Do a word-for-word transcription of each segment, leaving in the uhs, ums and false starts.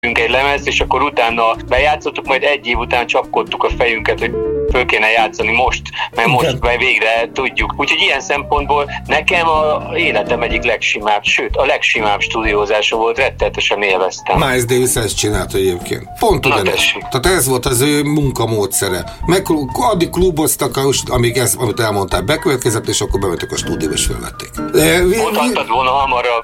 egy lemezt, és akkor utána bejátszottuk, majd egy év után csapkodtuk a fejünket, hogy föl kéne játszani most, mert igen. most már végre tudjuk. Úgyhogy ilyen szempontból nekem a életem egyik legsimább, sőt a legsimább stúdiózása volt, rettenetesen élveztem. Miles Davis ezt csinált egyébként. Pont ugyanez. Tehát ez volt az ő munkamódszere. Meg addig kluboztak, amíg ez, amit elmondtál, bekövetkezett, és akkor bementek a stúdióba, és felvették. Mondhattad volna hamarabb.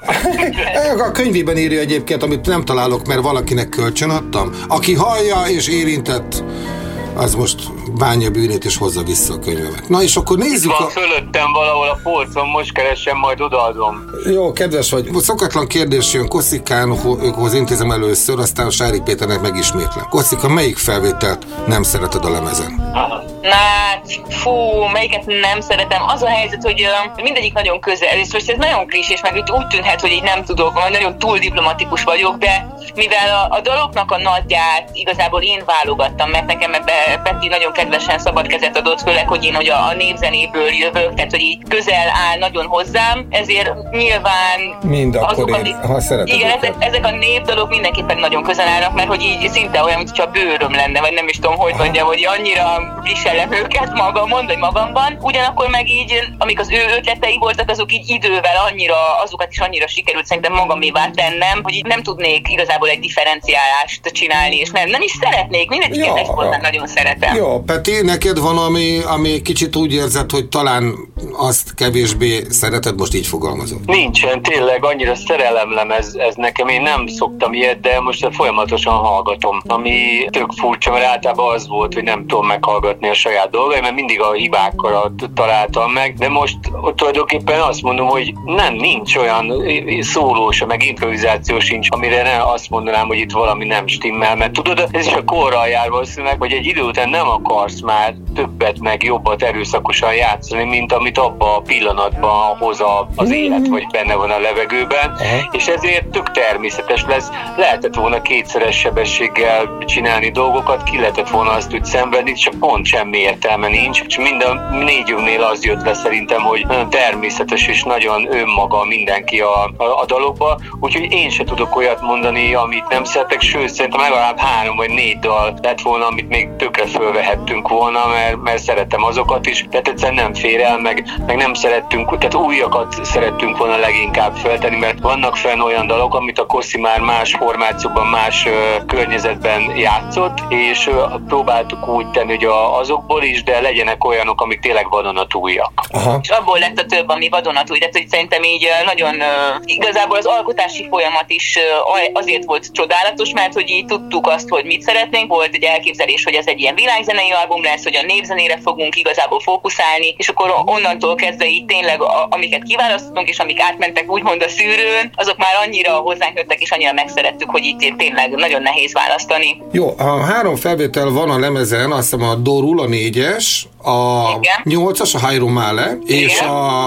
A könyvében írja egyébként, amit nem találok, mert valakinek kölcsön adtam. Aki hallja és érintett, az most bánja bűnét és hozza vissza a könyvemet. Na és akkor nézzük. Itt van a... fölöttem valahol a polcon, most keresem, majd odaadom. Jó, kedves vagy. Szokatlan kérdés jön Koszikánhoz intézem először, aztán a Sári Péternek megismétlem. Koszika, melyik felvételt nem szereted a lemezen? Na, fú, melyiket nem szeretem. Az a helyzet, hogy uh, mindegyik nagyon közel, és most ez nagyon klisés, meg úgy tűnhet, hogy így nem tudok, vagy nagyon túl diplomatikus vagyok, de mivel a, a daloknak a nagyját igazából én válogattam, mert nekem ebbe Peti nagyon kedvesen szabad kezet adott, főleg, hogy én hogy a, a népzenéből jövök, tehát hogy így közel áll nagyon hozzám, ezért nyilván mind akkor én, a, ha szereted. Igen, ezek, ezek a népdalok mindenképpen nagyon közel állnak, mert hogy így szinte olyan, mintha bőröm lenne, vagy nem is tudom, hogy mondjam, hogy annyira viselem őket magamon, vagy magamban. Ugyanakkor meg így, amik az ő ötletei voltak, azok így idővel annyira, azokat is annyira sikerült szerintem magamévá tennem, hogy így nem tudnék igazából egy differenciálást csinálni, és nem, nem is szeretnék, mindegyiket ja, egyformán nagyon szeretem. Jó, Peti, neked van, ami, ami kicsit úgy érzed, hogy talán azt kevésbé szereted, most így fogalmazom. Nincsen, tényleg annyira szerelemlem ez, ez nekem, én nem szoktam ilyet, de most folyamatosan hallgatom, ami tök furcsa, mert általában az volt, hogy nem tudom meghallgatni a saját dolgai, mert mindig a hibákkal találtam meg, de most tulajdonképpen azt mondom, hogy nem, nincs olyan szólós, meg improvizáció sincs, amire ne azt mondanám, hogy itt valami nem stimmel, mert tudod, ez is a korral jár valószínűleg, hogy egy idő után nem akarsz már többet, meg jobbat erőszakosan játszani, mint amit abban a pillanatban hoz az élet, vagy benne van a levegőben, uh-huh. és ezért tök természetes lesz. Lehetett volna kétszeres sebességgel csinálni dolgokat, ki lehetett volna azt úgy szenvedni, csak pont semmi értelme nincs, és mind a négyünknél az jött le szerintem, hogy nagyon természetes és nagyon önmaga mindenki a, a, a dalokba, úgyhogy én se tudok olyat mondani, amit nem szeretek, sőt szerintem legalább három vagy négy dal lett volna, amit még tökre fölvehettünk volna, mert, mert szeretem azokat is, tehát egyszerűen nem fér el, meg, meg nem szerettünk, tehát újakat szerettünk volna leginkább feltenni, mert vannak fenn olyan dalok, amit a Kossi már más formációban, más ö, környezetben játszott, és ö, próbáltuk úgy tenni, hogy a, azokból is, de legyenek olyanok, amik tényleg vadonatújak. Aha. És abból lett a több, ami vadonatúj, tehát hogy szerintem így nagyon ö, igazából az alkotási folyamat is ö, azért volt csodálatos, mert hogy így tudtuk azt, hogy mit szeretnénk, volt egy elképzelés, hogy ez egy ilyen világzenei album lesz, hogy a népzenére fogunk igazából fókuszálni, és akkor onnantól kezdve így tényleg, a, amiket kiválasztottunk, és amik átmentek úgymond a szűrőn, azok már annyira hozzánk jöttek, és annyira megszerettük, hogy itt tényleg nagyon nehéz választani. Jó, a három felvétel van a lemezen, azt hiszem a Dorul, a négyes, a igen. nyolcas, a Hairo Male, és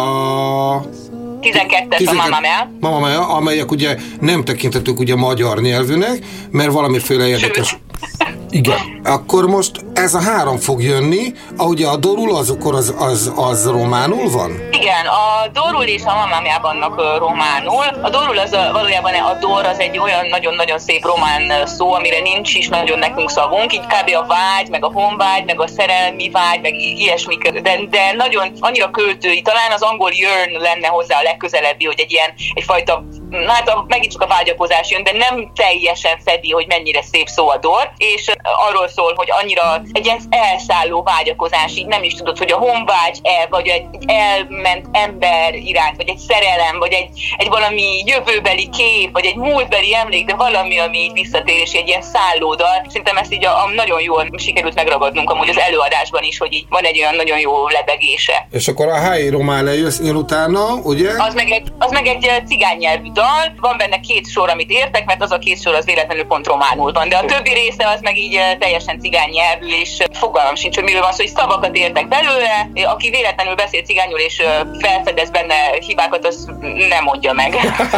a... tizenkettes a Mamma Mia. Mamma Mia, amelyek ugye nem tekintetők ugye magyar nyelvűnek, mert valamiféle érdekes... Sőt. Igen. Akkor most ez a három fog jönni, ahogy a Dorul az akkor az, az, az románul van? Igen, a Dorul és a Mamma Mia vannak uh, románul. A Dorul az a, valójában a Dor az egy olyan nagyon-nagyon szép román szó, amire nincs is nagyon nekünk szavunk. Így kb. A vágy, meg a honvágy, meg a szerelmi vágy, meg ilyesmik, de, de nagyon annyira költői. Talán az angol yearn lenne hozzá a legközelebbi, hogy egy ilyen egyfajta, hát a, megint csak a vágyakozás jön, de nem teljesen fedi, hogy mennyire szép szó a Dor, és arról szól, hogy annyira egy ilyen elszálló vágyakozás, így nem is tudod, hogy a honvágy el, vagy egy, egy elment ember iránt, vagy egy szerelem, vagy egy, egy valami jövőbeli kép, vagy egy múltbeli emlék, de valami, ami így visszatér, és egy ilyen szállódal. Szerintem ezt így a, a nagyon jól sikerült megragadnunk amúgy az előadásban is, hogy így van egy olyan nagyon jó lebegése. És akkor a Hairo Male jön utána, ugye? Az meg egy, az meg egy cigány nyelvű dal, van benne két sor, amit értek, mert az a két sor az véletlenül pont románul van, de a többi része az meg így teljesen cigány nyelvű, és fogalmam sincs, hogy miről van szó, hogy szavakat értek belőle, aki véletlenül beszél cigányul és felfedez benne hibákat, az nem mondja meg.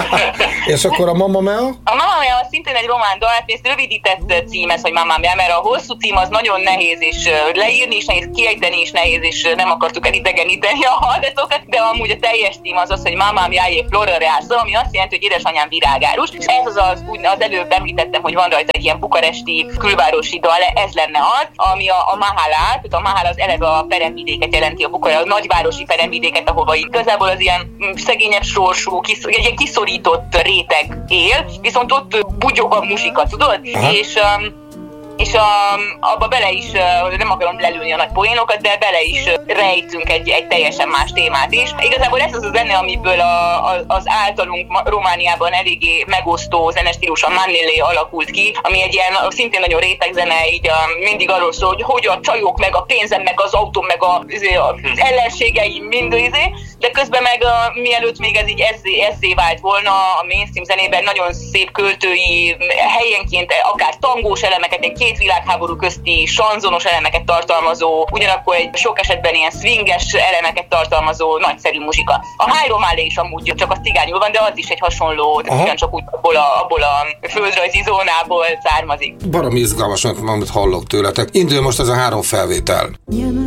És akkor a Mamma Mia? A Mamma Mia az szintén egy román dal, ez rövidített cím ez, hogy Mamma Mia, mert a hosszú cím az nagyon nehéz, és leírni is nehéz, kiejteni is nehéz, és nem akartuk elidegeníteni a hallgatókat, de amúgy a teljes cím az az, hogy Mamma Mia e Flora Real, ami azt jelenti, jelenti, hogy édesanyám virágárus, és ez az, az, úgy, az előbb említettem, hogy van rajta egy ilyen bukaresti külvárosi dal, ez lenne az, ami a, a Mahalát, a Mahal az eleve a peremvidéket jelenti, a Bukara, a nagyvárosi peremvidéket, ahova igazából az ilyen szegényebb sorsú, kis, egy ilyen kiszorított réteg él, viszont ott bugyog a muzsika, tudod? Aha. És um, és a, abba bele is, nem akarom lelőni a nagy poénokat, de bele is rejtünk egy, egy teljesen más témát is. Igazából ez az a zene, amiből a, a, az általunk Romániában eléggé megosztó zenestílus, a Manélé alakult ki, ami egy ilyen szintén nagyon réteg zene, így a, mindig arról szól, hogy hogy a csajok, meg a pénzem, meg az autó, meg a, az ellenségeim mind izé, de közben meg a, mielőtt még ez így ezzé, ezzé vált volna a mainstream zenében, nagyon szép költői, helyenként akár tangós elemeket, egy két világháború közti sanzonos elemeket tartalmazó, ugyanakkor egy sok esetben ilyen swinges elemeket tartalmazó nagyszerű muzsika. A High Romale is amúgy csak a cigányul van, de az is egy hasonló, ugyancsak úgy abból a, abból a földrajzi zónából származik. Baromi izgalmas, amit hallok tőletek. Indul most ez a három felvétel.